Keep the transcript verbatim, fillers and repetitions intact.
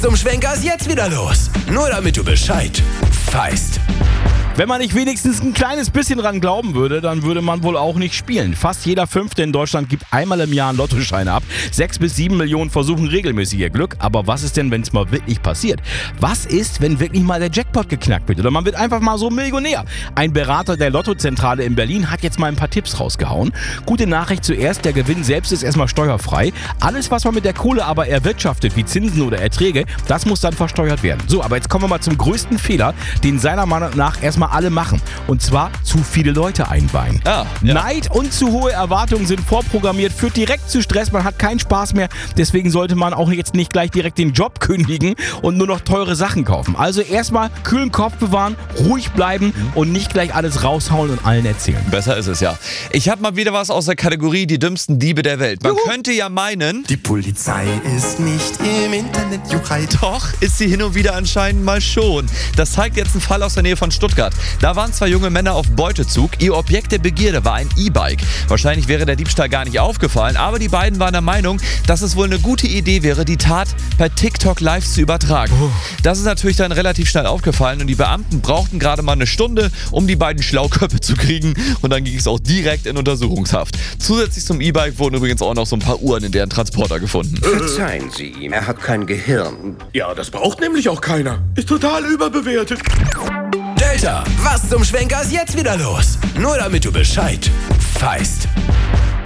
Zum Schwenker ist jetzt wieder los. Nur damit du Bescheid weißt. Wenn man nicht wenigstens ein kleines bisschen dran glauben würde, dann würde man wohl auch nicht spielen. Fast jeder Fünfte in Deutschland gibt einmal im Jahr einen Lottoschein ab. Sechs bis sieben Millionen versuchen regelmäßig ihr Glück. Aber was ist denn, wenn es mal wirklich passiert? Was ist, wenn wirklich mal der Jackpot geknackt wird? Oder man wird einfach mal so Millionär? Ein Berater der Lottozentrale in Berlin hat jetzt mal ein paar Tipps rausgehauen. Gute Nachricht zuerst, der Gewinn selbst ist erstmal steuerfrei. Alles, was man mit der Kohle aber erwirtschaftet, wie Zinsen oder Erträge, das muss dann versteuert werden. So, aber jetzt kommen wir mal zum größten Fehler, den seiner Meinung nach erstmal alle machen. Und zwar zu viele Leute einweihen. Ah, ja. Neid und zu hohe Erwartungen sind vorprogrammiert, führt direkt zu Stress, man hat keinen Spaß mehr. Deswegen sollte man auch jetzt nicht gleich direkt den Job kündigen und nur noch teure Sachen kaufen. Also erstmal kühlen Kopf bewahren, ruhig bleiben und nicht gleich alles raushauen und allen erzählen. Besser ist es ja. Ich habe mal wieder was aus der Kategorie die dümmsten Diebe der Welt. Man Juhu. könnte ja meinen, Die Polizei ist nicht im Internet, Juchai. doch ist sie hin und wieder anscheinend mal schon. Das zeigt jetzt ein Fall aus der Nähe von Stuttgart. Da waren zwei junge Männer auf Beutezug. Ihr Objekt der Begierde war ein E-Bike. Wahrscheinlich wäre der Diebstahl gar nicht aufgefallen, aber die beiden waren der Meinung, dass es wohl eine gute Idee wäre, die Tat bei TikTok live zu übertragen. Oh. Das ist natürlich dann relativ schnell aufgefallen und die Beamten brauchten gerade mal eine Stunde, um die beiden Schlauköpfe zu kriegen und dann ging es auch direkt in Untersuchungshaft. Zusätzlich zum E-Bike wurden übrigens auch noch so ein paar Uhren in deren Transporter gefunden. Verzeihen Sie ihm, er hat kein Gehirn. Ja, das braucht nämlich auch keiner. Ist total überbewertet. Delta, was zum Schwenker ist jetzt wieder los? Nur damit du Bescheid weißt.